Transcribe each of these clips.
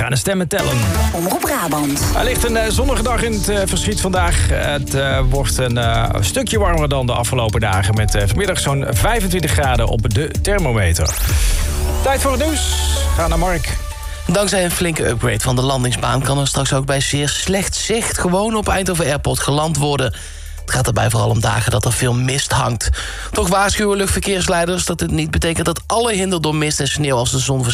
de stemmen tellen. Omroep Brabant. Er ligt een zonnige dag in het verschiet vandaag. Het wordt een stukje warmer dan de afgelopen dagen... met vanmiddag zo'n 25 graden op de thermometer. Tijd voor het nieuws. Ga naar Mark. Dankzij een flinke upgrade van de landingsbaan... kan er straks ook bij zeer slecht zicht... gewoon op Eindhoven Airport geland worden. Het gaat erbij vooral om dagen dat er veel mist hangt. Toch waarschuwen luchtverkeersleiders dat dit niet betekent... dat alle hinder door mist en sneeuw als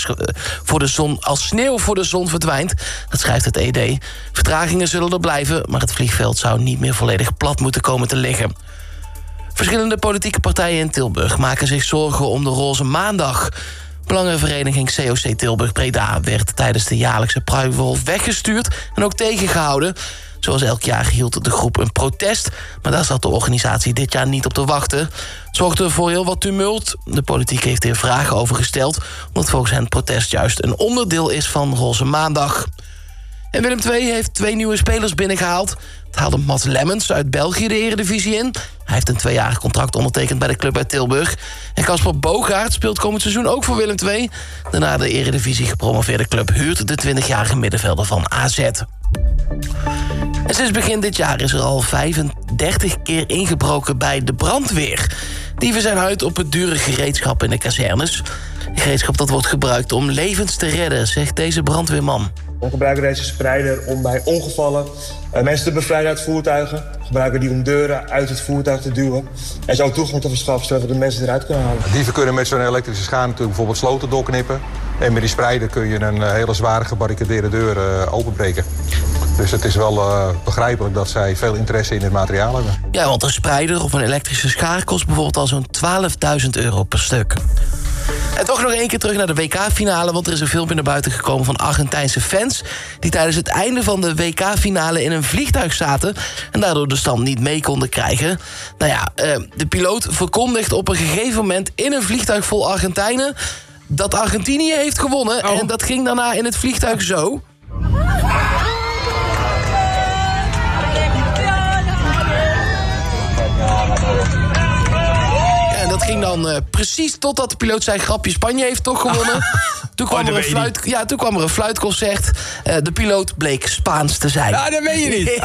sneeuw voor de zon verdwijnt. Dat schrijft het ED. Vertragingen zullen er blijven... maar het vliegveld zou niet meer volledig plat moeten komen te liggen. Verschillende politieke partijen in Tilburg maken zich zorgen om de Roze Maandag... Belangenvereniging COC Tilburg Breda werd tijdens de jaarlijkse Pruimenwolf weggestuurd en ook tegengehouden. Zoals elk jaar hield de groep een protest, maar daar zat de organisatie dit jaar niet op te wachten. Het zorgde voor heel wat tumult. De politiek heeft hier vragen over gesteld, omdat volgens hen het protest juist een onderdeel is van Roze Maandag. En Willem II heeft 2 nieuwe spelers binnengehaald. Het haalde Mats Lemmens uit België de Eredivisie in. Hij heeft een 2-jarig contract ondertekend bij de club uit Tilburg. En Casper Bogaert speelt komend seizoen ook voor Willem II. Daarna de Eredivisie gepromoveerde club huurt de 20-jarige middenvelder van AZ. En sinds begin dit jaar is er al 35 keer ingebroken bij de brandweer. Dieven zijn uit op het dure gereedschap in de kazernes. Een gereedschap dat wordt gebruikt om levens te redden, zegt deze brandweerman. We gebruiken deze spreider om bij ongevallen mensen te bevrijden uit voertuigen. We gebruiken die om deuren uit het voertuig te duwen. En zo toegang te verschaffen zodat we de mensen eruit kunnen halen. Dieven kunnen met zo'n elektrische schaar natuurlijk bijvoorbeeld sloten doorknippen. En met die spreider kun je een hele zware gebarricadeerde deur openbreken. Dus het is wel begrijpelijk dat zij veel interesse in het materiaal hebben. Ja, want een spreider of een elektrische schaar kost bijvoorbeeld al zo'n €12.000 per stuk. En toch nog 1 keer terug naar de WK-finale... want er is een filmpje naar buiten gekomen van Argentijnse fans... die tijdens het einde van de WK-finale in een vliegtuig zaten... en daardoor de stand niet mee konden krijgen. Nou ja, de piloot verkondigt op een gegeven moment... in een vliegtuig vol Argentijnen... dat Argentinië heeft gewonnen. Oh. En dat ging daarna in het vliegtuig zo... Dat ging dan precies totdat de piloot zei... grapje, Spanje heeft toch gewonnen. Toen kwam er een fluitconcert. De piloot bleek Spaans te zijn. Ja, dat weet je niet.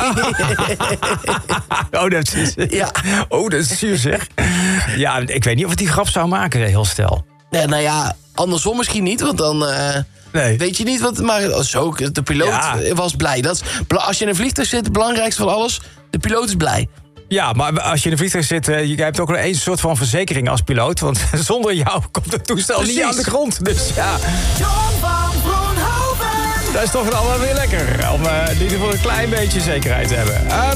Dat is zuur zeg. Ja, ik weet niet of het die grap zou maken, heel stel. Nee, nou ja, andersom misschien niet, want dan... Nee. Weet je niet wat... Maar de piloot was blij. Als je in een vliegtuig zit, het belangrijkste van alles... de piloot is blij. Ja, maar als je in de vliegtuig zit... je hebt ook nog een soort van verzekering als piloot. Want zonder jou komt het toestel niet aan de grond. Dus ja. Dat is toch wel weer lekker. Om in ieder geval een klein beetje zekerheid te hebben.